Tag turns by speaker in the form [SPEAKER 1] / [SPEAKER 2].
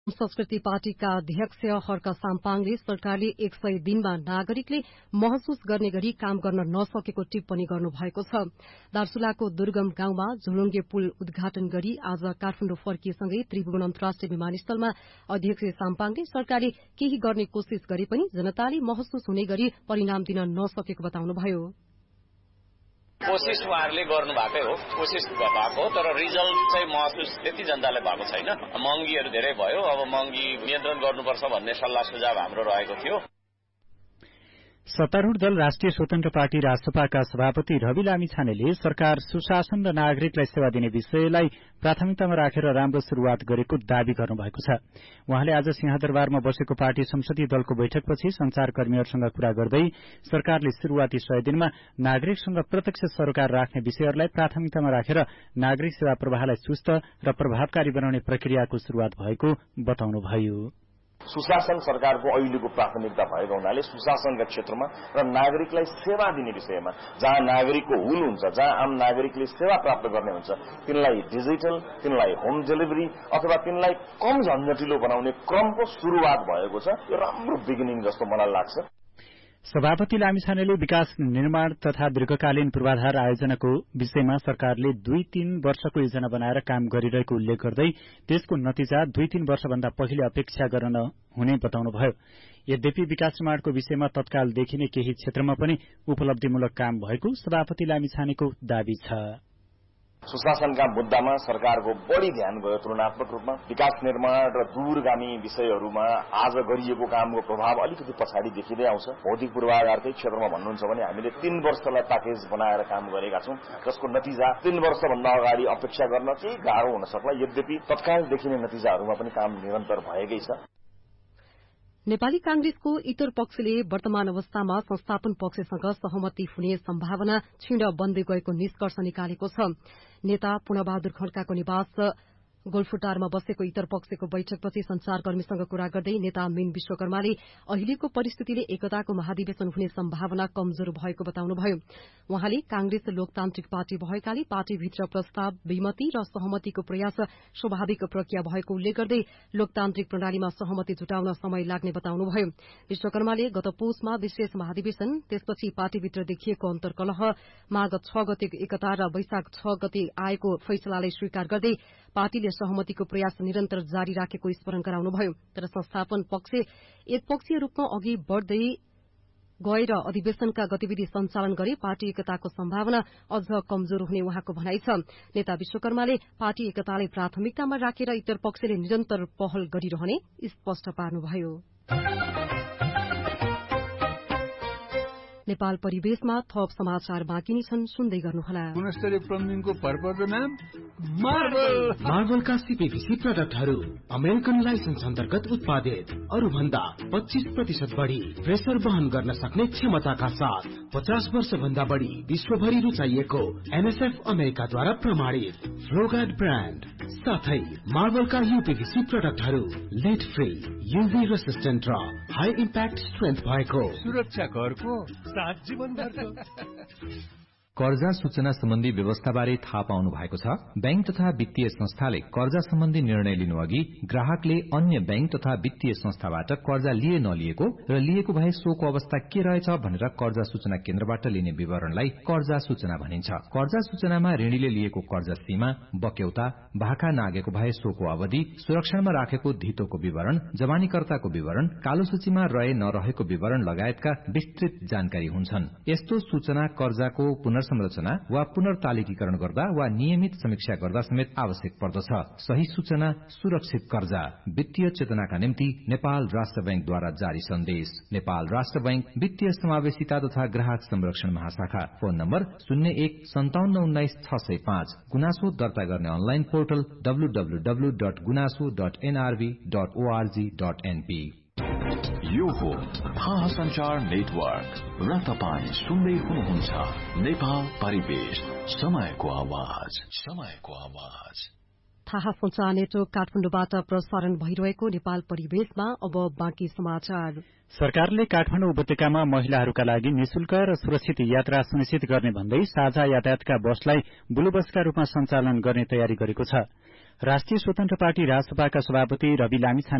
[SPEAKER 1] संस्कृति पार्टीका अध्यक्ष हर्क साम्पाङले सरकारले 100 दिनमा नागरिकले महसुस गर्ने गरी काम गर्न नसकेको टिप्पणी गर्नुभएको छ। दार्चुलाको दुर्गम गाउँमा झोलुङ्गे पुल उद्घाटन गरी आज काठमाडौँ फर्किएसँगै त्रिभुवन अन्तर्राष्ट्रिय विमानस्थलमा अध्यक्ष साम्पाङले सरकारले केही गर्ने कोशिश गरे पनि जनताले महसुस हुने गरी परिणाम दिन नसकेको बताउनुभयो।
[SPEAKER 2] कोशिश उहाँहरूले गर्नु भएकै हो, कोशिश भएको हो, तर रिजल्ट चाहिँ महसुस त्यति जनताले भएको छैन। महँगीहरू धेरै भयो, अब महँगी नियन्त्रण गर्नुपर्छ भन्ने सल्लाह सुझाव हाम्रो रहेको थियो।
[SPEAKER 3] सत्तारूढ़ दल राष्ट्रिय स्वतन्त्र पार्टी रासपाका सभापति रवि लामिछानेले सरकार सुशासन र नागरिकलाई सेवा दिने विषयलाई प्राथमिकतामा राखेर राम्रो शुरूआत गरेको दावी गर्नुभएको छ। उहाँले आज सिंहदरबारमा बसेको पार्टी संसदीय दलको बैठकपछि संचारकर्मीहरूसँग कुरा गर्दै सरकारले शुरूआती 100 दिनमा नागरिकसँग प्रत्यक्ष सरोकार राख्ने विषयहरूलाई प्राथमिकतामा राखेर नागरिक सेवा प्रवाहलाई सुस्त र प्रभावकारी बनाउने प्रक्रियाको शुरूआत भएको बताउनुभयो।
[SPEAKER 4] सुशासन सरकारको अहिलेको प्राथमिकता भएको हुनाले सुशासनका क्षेत्रमा र नागरिकलाई सेवा दिने विषयमा जहाँ नागरिकको हुल हुन्छ, जहाँ आम नागरिकले सेवा प्राप्त गर्ने हुन्छ, तिनलाई डिजिटल, तिनलाई होम डेलिभरी अथवा तिनलाई कम झन्झटिलो बनाउने क्रमको शुरूआत भएको छ। यो राम्रो बिगिनिङ जस्तो मलाई लाग्छ।
[SPEAKER 3] सभापति लामिछानेले विकास निर्माण तथा दीर्घकालीन पूर्वाधार आयोजनाको विषयमा सरकारले 2-3 वर्षको योजना बनाएर काम गरिरहेको उल्लेख गर्दै त्यसको नतिजा 2-3 वर्षभन्दा पहिले अपेक्षा गर्न हुने बताउनुभयो। यद्यपि विकास निर्माणको विषयमा तत्काल देखिने केही क्षेत्रमा पनि उपलब्धिमूलक काम भएको सभापति लामिछानेको दावी छ।
[SPEAKER 4] सुशासनका मुद्दामा सरकारको बढ़ी ध्यान गयो तुलनात्मक रूपमा। विकास निर्माण र दूरगामी विषयहरूमा आज गरिएको कामको प्रभाव अलिकति पछाडि देखिँदै आउँछ। भौतिक पूर्वाधारकै क्षेत्रमा भन्नुहुन्छ भने हामीले 3 वर्षलाई प्याकेज बनाएर काम गरेका छौं, जसको नतिजा 3 वर्षभन्दा अगाडि अपेक्षा गर्न केही गाह्रो हुन सक्ला। यद्यपि तत्काल देखिने नतिजाहरूमा पनि काम निरन्तर भएकै छ।
[SPEAKER 1] नेपाली कांग्रेसको इतर पक्षले वर्तमान अवस्थामा संस्थापन पक्षसँग सहमति हुने सम्भावना क्षीण बन्दै गएको निष्कर्ष निकालेको छ। नेता पूर्णबहादुर खड्काको निवास गोलफुटारमा बसेको इतर पक्षको बैठकपछि संचारकर्मीसँग कुरा गर्दै नेता मीन विश्वकर्माले अहिलेको परिस्थितिले एकताको महाधिवेशन हुने सम्भावना कमजोर भएको बताउनुभयो। उहाँले कांग्रेस लोकतान्त्रिक पार्टी भएकाले पार्टीभित्र प्रस्ताव, विमति र सहमतिको प्रयास स्वाभाविक प्रक्रिया भएको उल्लेख गर्दै लोकतान्त्रिक प्रणालीमा सहमति जुटाउन समय लाग्ने बताउनुभयो। विश्वकर्माले गत पौषमा विशेष महाधिवेशन, त्यसपछि पार्टीभित्र देखिएको अन्तर्कलह, माघ 6 गते एकता र वैशाख 6 गते आएको फैसलालाई स्वीकार गर्दै पार्टीले सहमतिको प्रयास निरन्तर जारी राखेको स्मरण गराउनुभयो। तर संस्थापन पक्ष एकपक्षीय रूपमा अघि बढ़दै गएर अधिवेशनका गतिविधि सञ्चालन गरे पार्टी एकताको सम्भावना अझ कमजोर हुने उहाँको भनाइ छ। नेता विश्वकर्माले पार्टी एकतालाई प्राथमिकतामा राखेर इतर पक्षले निरन्तर पहल गरिरहने स्पष्ट पार्नुभयो। नेपाल परिवेशमा थप समाचार बाँकी नै छन्, सुन्दै गर्नुहोला।
[SPEAKER 5] गुणस्तरीय प्लम्बिङको भरपर्दो नाम मार्बल।
[SPEAKER 6] मार्बलका सीपीभीसी प्रोडक्टहरू अमेरिकन लाइसेन्स अन्तर्गत उत्पादित, अरू भन्दा 25% बढ़ी प्रेसर वहन गर्न सक्ने क्षमताका साथ 50 वर्ष भन्दा बढ़ी विश्वभरि रुचाइएको एनएसएफ अमेरिकाद्वारा प्रमाणित फ्लोगार्ड ब्रान्ड साथै मार्बलका यूपीभीसी प्रोडक्टहरू लिड फ्री, यूभी रेसिस्टेन्ट र हाई इम्प्याक्ट स्ट्रेन्थ भएको,
[SPEAKER 5] सुरक्षा घरको साथ जीवनभरको।
[SPEAKER 7] कर्जा सूचना सम्बन्धी व्यवस्थाबारे थाहा पाउनु भएको छ। बैंक तथा वित्तीय संस्थाले कर्जा सम्बन्धी निर्णय लिनु अघि ग्राहकले अन्य बैंक तथा वित्तीय संस्थाबाट कर्जा लिए नलिएको र लिएको भए सोको अवस्था के रहेछ भनेर कर्जा सूचना केन्द्रबाट लिने विवरणलाई कर्जा सूचना भनिन्छ। कर्जा सूचनामा ऋणीले लिएको कर्जा सीमा, बक्यौता, भाका नागेको भए सोको अवधि, सुरक्षामा राखेको धितोको विवरण, जमानीकर्ताको विवरण, कालो सूचीमा रहे नरहेको विवरण लगायतका विस्तृत जानकारी हुन्छन्। यस्तो सूचना कर्जाको संरचना वा पुनर्तालिकीकरण गर्दा वा नियमित समीक्षा गर्दा समेत आवश्यक पर्दछ। सही सूचना, सुरक्षित कर्जा। वित्तीय चेतनाका निम्ति नेपाल राष्ट्र बैंकद्वारा जारी सन्देश। नेपाल राष्ट्र बैंक वित्तीय समावेशिता तथा ग्राहक संरक्षण महाशाखा। Phone number 0157196605। गुनासो दर्ता गर्ने अनलाइन पोर्टल www.gunaso.nrv.org.np।
[SPEAKER 8] यो हो थाहा संचार नेटवर्क र तपाईं सुन्दै हुनुहुन्छ नेपाल परिवेश, समयको आवाज, समयको आवाज।
[SPEAKER 1] थाहा संचार नेटवर्क काठमाडौँबाट प्रसारण भइरहेको नेपाल परिवेशमा अब बाँकी समाचार।
[SPEAKER 3] सरकारले काठमाडौँ उपत्यकामा महिलाहरूका लागि निशुल्क र सुरक्षित यात्रा सुनिश्चित गर्ने भन्दै साझा यातायातका बसलाई ब्लू बसका रूपमा सञ्चालन गर्ने तयारी गरेको छ। राष्ट्रिय स्वतन्त्र पार्टी रासपाका सभापति रवि लामिछाने